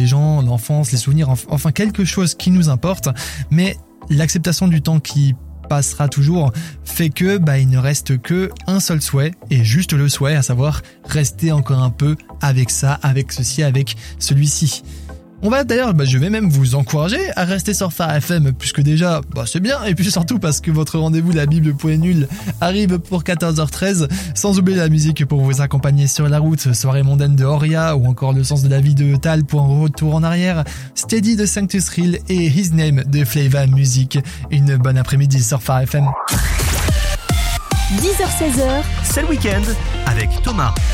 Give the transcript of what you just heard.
les gens, l'enfance, les souvenirs, enfin quelque chose qui nous importe, mais l'acceptation du temps qui passera toujours fait que il ne reste que un seul souhait, et juste le souhait, à savoir rester encore un peu avec ça, avec ceci, avec celui-ci. On va d'ailleurs, je vais même vous encourager à rester sur Phare FM, puisque déjà, c'est bien, et puis surtout parce que votre rendez-vous La Bible Point Nul arrive pour 14h13, sans oublier la musique pour vous accompagner sur la route, Soirée mondaine de Horia, ou encore Le sens de la vie de Tal pour un retour en arrière, Steady de Sanctus Rill et His Name de Flava Music. Une bonne après-midi sur Phare FM. 10h-16h, c'est le week-end avec Thomas.